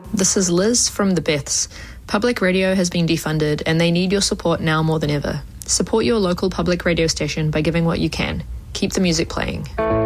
This is Liz from The Beths. Public radio has been defunded and they need your support now more than ever. Support your local public radio station by giving what you can. Keep the music playing.